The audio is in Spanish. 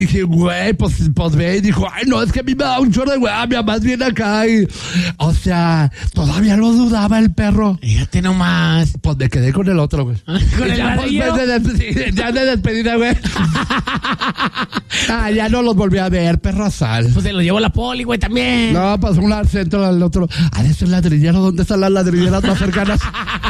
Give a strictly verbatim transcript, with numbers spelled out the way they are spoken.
dije, güey, pues, pues ve, y dijo, ay, no, es que a mí me da un chorro de hueva, mi mamá viene acá y, o sea, todavía lo dudaba el perro. Fíjate nomás. Pues me quedé con el otro, güey. ¿Con el ya, pues, ladrillo? de despedida, ya de despedida, güey. Ah, ya no los volví a ver, perro sal. Pues se lo llevó la poli, güey, también. No, pasó un al centro al otro. Ah, ese ladrillero, ¿dónde están las ladrilleras más cercanas?